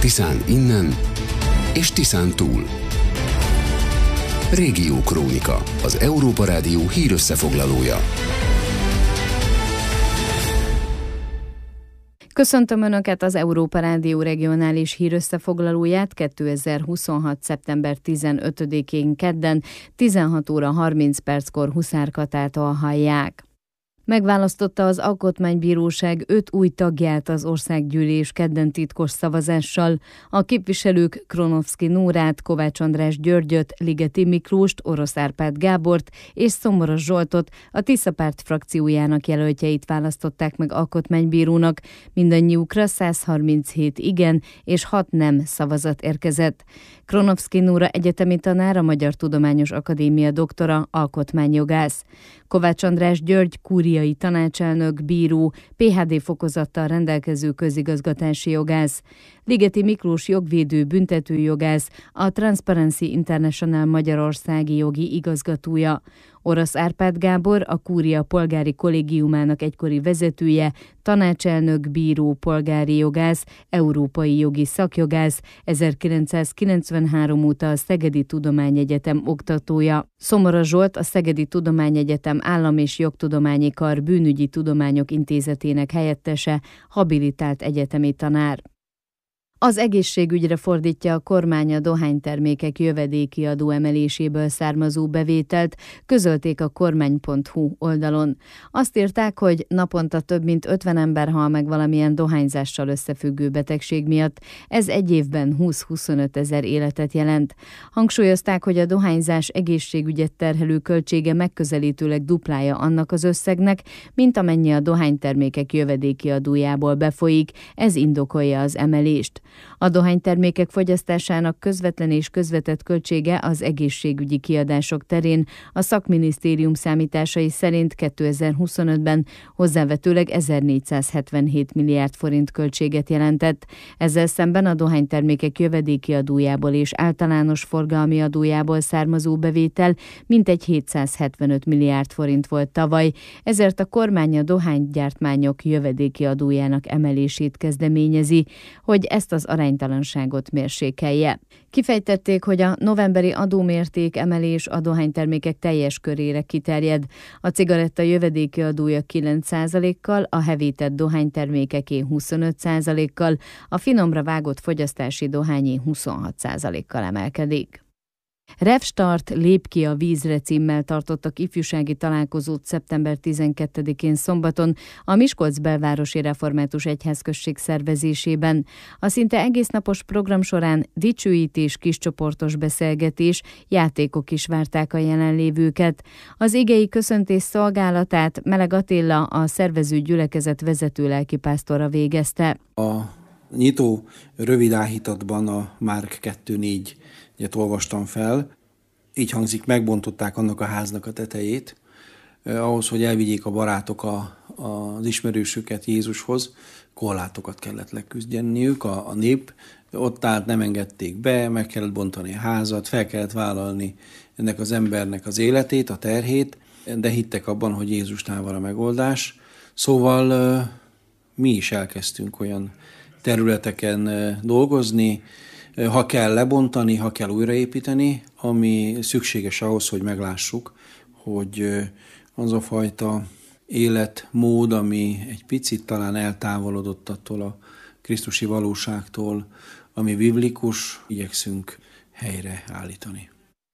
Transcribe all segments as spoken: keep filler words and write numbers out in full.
Tiszán innen és Tiszán túl. Régiókrónika, az Európa Rádió hírösszefoglalója. Köszöntöm Önöket, az Európa Rádió regionális hírösszefoglalóját kétezer-huszonhat. szeptember tizenötödikén kedden tizenhat óra harminc perckor Huszár Katától hallják. Megválasztotta az Alkotmánybíróság öt új tagját az Országgyűlés kedden titkos szavazással. A képviselők Kronovszky Nórát, Kovács András Györgyöt, Ligeti Miklóst, Orosz Árpád Gábort és Szomoros Zsoltot, a Tisza Párt frakciójának jelöltjeit választották meg alkotmánybírónak. Mindannyiukra száz harminchét igen és hat nem szavazat érkezett. Kronovszky Nóra egyetemi tanár, a Magyar Tudományos Akadémia doktora, alkotmányjogász. Kovács András György kúriai tanácselnök, bíró, pé há dé fokozattal rendelkező közigazgatási jogász. Ligeti Miklós jogvédő büntetőjogász, a Transparency International magyarországi jogi igazgatója. Orosz Árpád Gábor, a Kúria polgári kollégiumának egykori vezetője, tanácselnök, bíró, polgári jogász, európai jogi szakjogász, ezerkilencszázkilencvenhárom óta a Szegedi Tudományegyetem oktatója. Szomoros Zsolt, a Szegedi Tudományegyetem Állam- és Jogtudományi Kar Bűnügyi Tudományok Intézetének helyettese, habilitált egyetemi tanár. Az egészségügyre fordítja a kormány a dohánytermékek jövedéki adó emeléséből származó bevételt, közölték a kormány pont hu oldalon. Azt írták, hogy naponta több mint ötven ember hal meg valamilyen dohányzással összefüggő betegség miatt, ez egy évben húsz-huszonöt ezer életet jelent. Hangsúlyozták, hogy a dohányzás egészségügyet terhelő költsége megközelítőleg duplája annak az összegnek, mint amennyi a dohánytermékek jövedéki adójából befolyik, ez indokolja az emelést. A dohánytermékek fogyasztásának közvetlen és közvetett költsége az egészségügyi kiadások terén a szakminisztérium számításai szerint kétezer-huszonötben hozzávetőleg ezernégyszázhetvenhét milliárd forint költséget jelentett. Ezzel szemben a dohánytermékek jövedéki adójából és általános forgalmi adójából származó bevétel mintegy hétszázhetvenöt milliárd forint volt tavaly, ezért a kormány a dohánygyártmányok jövedéki adójának emelését kezdeményezi, hogy ezt az aránytalanságot mérsékelje. Kifejtették, hogy a novemberi adómérték emelés a dohánytermékek teljes körére kiterjed. A cigaretta jövedéki adója kilenc százalékkal, a hevített dohánytermékeké huszonöt százalékkal, a finomra vágott fogyasztási dohányé huszonhat százalékkal emelkedik. Revstart, lép ki a vízre címmel tartottak ifjúsági találkozót szeptember tizenkettedikén szombaton a Miskolc belvárosi református egyházközség szervezésében. A szinte egésznapos program során dicsőítés, kiscsoportos beszélgetés, játékok is várták a jelenlévőket. Az igei köszöntés szolgálatát Meleg Attila, a szervező gyülekezet vezető lelkipásztora végezte. A nyitó rövid áhítatban a Márk kettő négyet olvastam fel. Így hangzik, megbontották annak a háznak a tetejét, eh, ahhoz, hogy elvigyék a barátok a, a, az ismerősöket Jézushoz, korlátokat kellett leküzdeniük, a, a nép ott állt, nem engedték be, meg kellett bontani a házat, fel kellett vállalni ennek az embernek az életét, a terhét, de hittek abban, hogy Jézusnál van a megoldás. Szóval eh, mi is elkezdtünk olyan területeken eh, dolgozni, ha kell lebontani, ha kell újraépíteni, ami szükséges ahhoz, hogy meglássuk, hogy az a fajta életmód, ami egy picit talán eltávolodott attól a krisztusi valóságtól, ami biblikus, igyekszünk helyre állítani.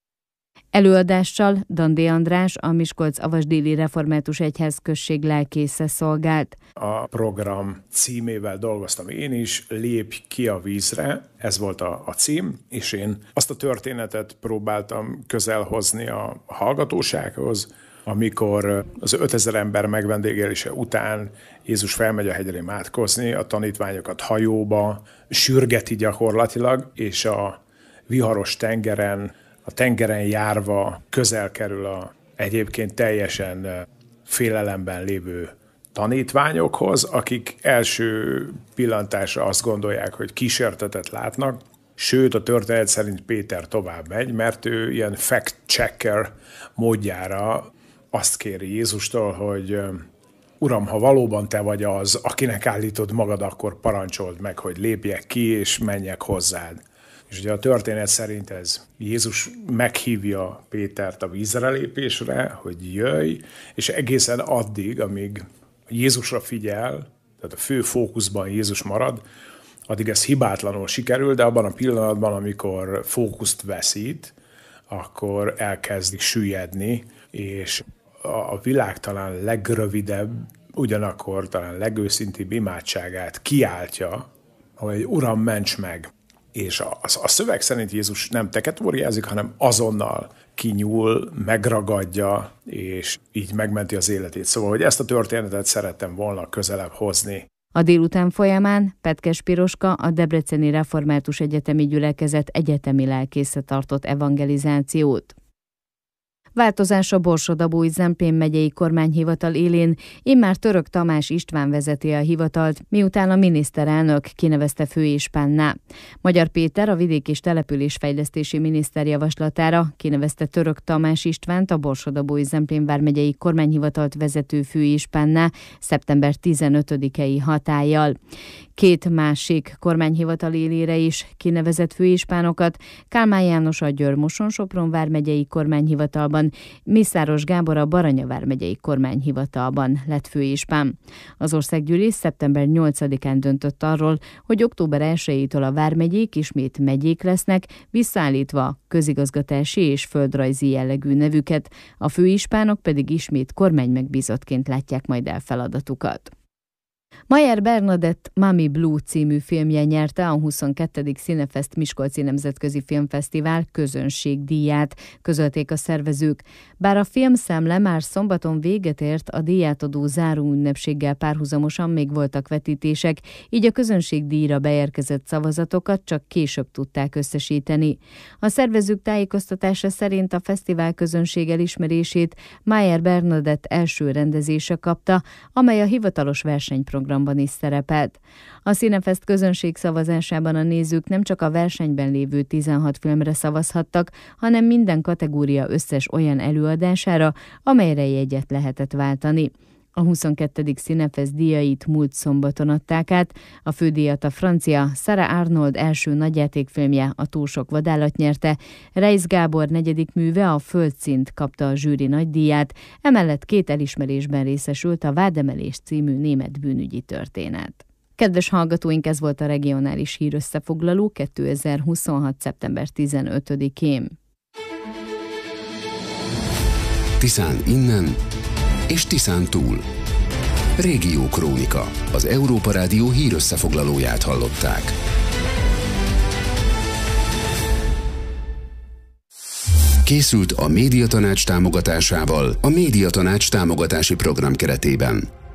Előadással Dandé András, a Miskolc-Avasdéli Református Egyházközség lelkésze szolgált. A program címével dolgoztam én is, Lépj ki a vízre, ez volt a, a cím, és én azt a történetet próbáltam közel hozni a hallgatósághoz, amikor az ötezer ember megvendégelése után Jézus felmegy a hegyre imádkozni, a tanítványokat hajóba sürgeti gyakorlatilag, és a viharos tengeren, a tengeren járva közel kerül a egyébként teljesen félelemben lévő tanítványokhoz, akik első pillantásra azt gondolják, hogy kísértetet látnak, sőt a történet szerint Péter tovább megy, mert ő ilyen fact-checker módjára azt kéri Jézustól, hogy Uram, ha valóban te vagy az, akinek állítod magad, akkor parancsold meg, hogy lépjek ki és menjek hozzád. És ugye a történet szerint ez Jézus meghívja Pétert a vízre lépésre, hogy jöjj, és egészen addig, amíg Jézusra figyel, tehát a fő fókuszban Jézus marad, addig ez hibátlanul sikerül, de abban a pillanatban, amikor fókuszt veszít, akkor elkezdik süllyedni, és a világ talán legrövidebb, ugyanakkor talán legőszintébb imádságát kiáltja, hogy Uram, ments meg! És a, a szöveg szerint Jézus nem teketóriázik, hanem azonnal kinyúl, megragadja, és így megmenti az életét. Szóval, hogy ezt a történetet szerettem volna közelebb hozni. A délután folyamán Petkes Piroska, a Debreceni Református Egyetemi Gyülekezet egyetemi lelkésze tartott evangelizációt. Változás a Borsod-Abaúj-Zemplén megyei kormányhivatal élén, immár Török Tamás István vezeti a hivatalt, miután a miniszterelnök kinevezte főispánná. Magyar Péter, a Vidék- és Településfejlesztési miniszter javaslatára kinevezte Török Tamás Istvánt, a Borsod-Abaúj-Zemplén vármegyei kormányhivatalt vezető főispánná szeptember tizenötödikei hatállyal. Két másik kormányhivatal élére is kinevezett főispánokat, Kálmán János a Győr-Moson-Sopron vármegyei kormányhivatalban, Mészáros Gábor a Baranya vármegyei kormányhivatalban lett főispán. Az országgyűlés szeptember nyolcadikán döntött arról, hogy október elsejétől a vármegyék ismét megyék lesznek, visszaállítva közigazgatási és földrajzi jellegű nevüket, a főispánok pedig ismét kormánymegbízottként látják majd el feladatukat. Mayer Bernadett Mami Blue című filmje nyerte a huszonkettedik Cinefest Miskolci Nemzetközi Filmfesztivál közönségdíját, közölték a szervezők. Bár a filmszemle már szombaton véget ért, a díjátadó záróünnepséggel párhuzamosan még voltak vetítések, így a közönségdíjra beérkezett szavazatokat csak később tudták összesíteni. A szervezők tájékoztatása szerint a fesztivál közönség elismerését Mayer Bernadett első rendezése kapta, amely a hivatalos versenyprogram programban is szerepelt. A Cinefest közönség szavazásában a nézők nem csak a versenyben lévő tizenhat filmre szavazhattak, hanem minden kategória összes olyan előadására, amelyre jegyet lehetett váltani. A huszonkettedik Cinefest díjait múlt szombaton adták át, a fődíjat a francia Sarah Arnold első nagyjátékfilmje, A túl sok vadállat nyerte, Reisz Gábor negyedik műve, A Földszint kapta a zsűri nagydíját, emellett két elismerésben részesült a Vádemelés című német bűnügyi történet. Kedves hallgatóink, ez volt a regionális hírösszefoglaló kétezer-huszonhat. szeptember tizenötödikén. Tiszán innen és Tiszán túl. Régiókrónika, az Európa Rádió hírösszefoglalóját hallották. Készült a Médiatanács támogatásával a Médiatanács támogatási program keretében.